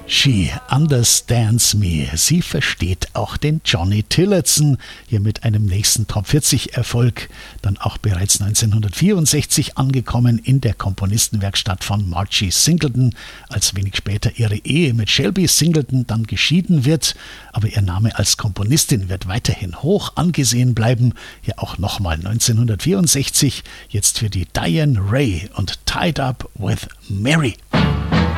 She understands me. Sie versteht auch den Johnny Tillotson. Hier mit einem nächsten Top-40-Erfolg. Dann auch bereits 1964 angekommen in der Komponistenwerkstatt von Margie Singleton, als wenig später ihre Ehe mit Shelby Singleton dann geschieden wird. Aber ihr Name als Komponistin wird weiterhin hoch angesehen bleiben. Hier auch nochmal 1964, jetzt für die Diane Ray und Tied Up with Mary.